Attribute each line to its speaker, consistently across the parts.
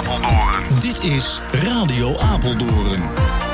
Speaker 1: Apeldoorn.
Speaker 2: Dit is Radio Apeldoorn.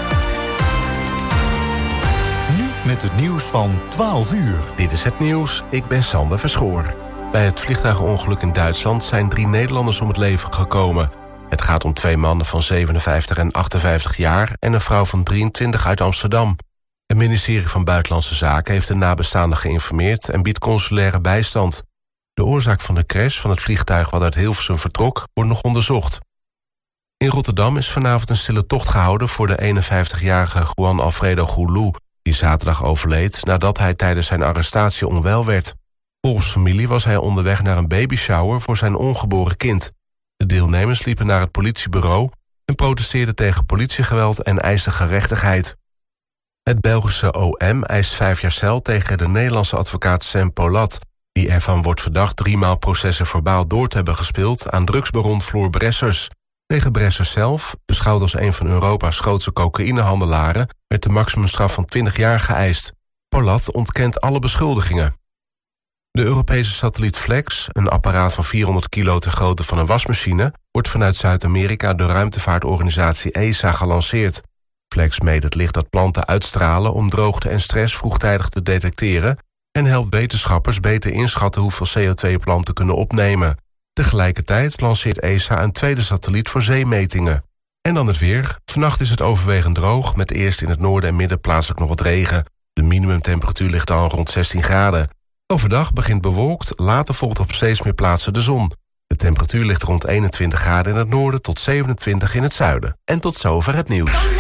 Speaker 2: Nu met het nieuws van 12 uur.
Speaker 3: Dit is het nieuws, ik ben Sander Verschoor. Bij het vliegtuigongeluk in Duitsland zijn 3 Nederlanders om het leven gekomen. Het gaat om 2 mannen van 57 en 58 jaar... en een vrouw van 23 uit Amsterdam. Het ministerie van Buitenlandse Zaken heeft de nabestaanden geïnformeerd... en biedt consulaire bijstand. De oorzaak van de crash van het vliegtuig wat uit Hilversum vertrok... wordt nog onderzocht. In Rotterdam is vanavond een stille tocht gehouden... voor de 51-jarige Juan Alfredo Goulou... die zaterdag overleed nadat hij tijdens zijn arrestatie onwel werd. Volgens familie was hij onderweg naar een babyshower voor zijn ongeboren kind. De deelnemers liepen naar het politiebureau... en protesteerden tegen politiegeweld en eisten gerechtigheid. Het Belgische OM eist 5 jaar cel tegen de Nederlandse advocaat Sam Polat... die ervan wordt verdacht 3 maal processen verbaal door te hebben gespeeld... aan drugsbaron Floor Bressers. Tegen Bressers zelf, beschouwd als een van Europa's grootste cocaïnehandelaren... werd de maximumstraf van 20 jaar geëist. Polat ontkent alle beschuldigingen. De Europese satelliet Flex, een apparaat van 400 kilo ter grootte van een wasmachine... wordt vanuit Zuid-Amerika door ruimtevaartorganisatie ESA gelanceerd. Flex meet het licht dat planten uitstralen om droogte en stress vroegtijdig te detecteren... en helpt wetenschappers beter inschatten hoeveel CO2 planten kunnen opnemen. Tegelijkertijd lanceert ESA een tweede satelliet voor zeemetingen. En dan het weer. Vannacht is het overwegend droog, met eerst in het noorden en midden plaatselijk nog wat regen. De minimumtemperatuur ligt dan rond 16 graden. Overdag begint bewolkt, later volgt op steeds meer plaatsen de zon. De temperatuur ligt rond 21 graden in het noorden tot 27 in het zuiden. En tot zover het nieuws.